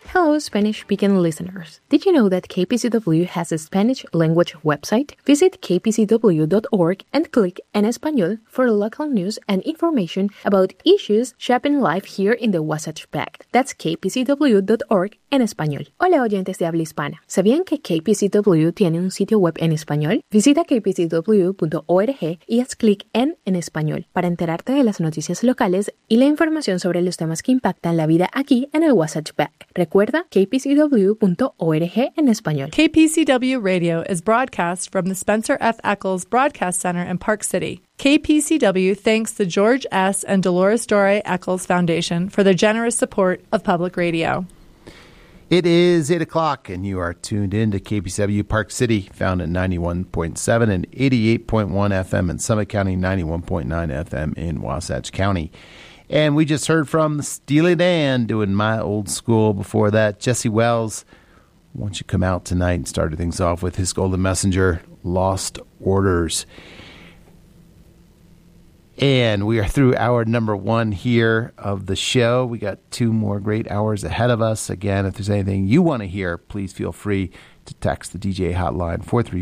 Hello, Spanish-speaking listeners. Did you know that KPCW has a Spanish language website? Visit kpcw.org and click En Español for local news and information about issues shaping life here in the Wasatch Back. That's kpcw.org en español. Hola, oyentes de habla hispana. ¿Sabían que KPCW tiene un sitio web en español? Visita kpcw.org y haz clic en español para enterarte de las noticias locales y la información sobre los temas que impactan la vida aquí en el Wasatch Back. Recuerda kpcw.org en español. KPCW Radio is broadcast from the Spencer F. Eccles Broadcast Center in Park City. KPCW thanks the George S. and Dolores Dore Eccles Foundation for their generous support of public radio. It is 8 o'clock, and you are tuned in to KPCW Park City, found at 91.7 and 88.1 FM in Summit County, 91.9 FM in Wasatch County. And we just heard from Steely Dan doing My Old School. Before that, Jesse Wells, why don't you come out tonight and started things off with his Golden Messenger, Lost Orders. And we are through hour number 1 here of the show. We got 2 more great hours ahead of us. Again, if there's anything you want to hear, please feel free to text the DJ hotline,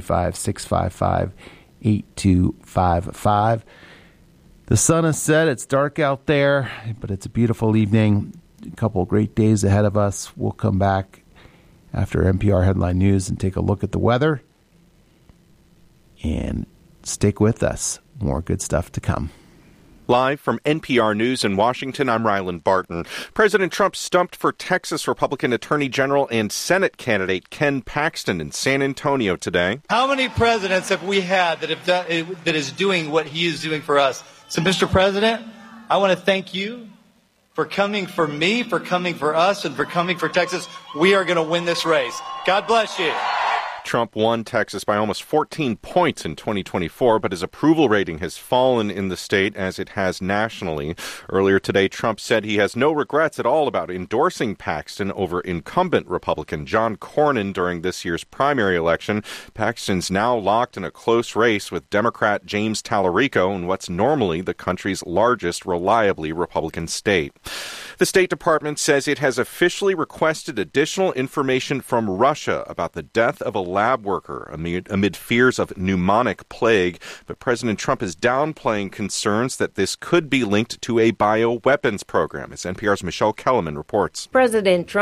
435-655-8255. The sun has set. It's dark out there, but it's a beautiful evening. A couple of great days ahead of us. We'll come back after NPR Headline News and take a look at the weather. And stick with us. More good stuff to come. Live from NPR News in Washington, I'm Ryland Barton. President Trump stumped for Texas Republican Attorney General and Senate candidate Ken Paxton in San Antonio today. How many presidents have we had that is doing what he is doing for us? So, Mr. President, I want to thank you for coming for me, for coming for us, and for coming for Texas. We are going to win this race. God bless you. Trump won Texas by almost 14 points in 2024, but his approval rating has fallen in the state as it has nationally. Earlier today, Trump said he has no regrets at all about endorsing Paxton over incumbent Republican John Cornyn during this year's primary election. Paxton's now locked in a close race with Democrat James Tallarico in what's normally the country's largest reliably Republican state. The State Department says it has officially requested additional information from Russia about the death of a lab worker amid fears of pneumonic plague, but President Trump is downplaying concerns that this could be linked to a bioweapons program, as NPR's Michelle Kellerman reports. President Trump